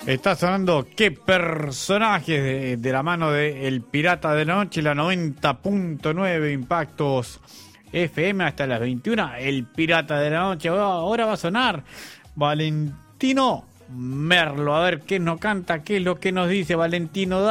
Está sonando qué personajes de la mano de El Pirata de la Noche, la 90.9 Impactos FM hasta las 21. El Pirata de la Noche. Ahora va a sonar Valentino Merlo. A ver qué nos canta, qué es lo que nos dice Valentino.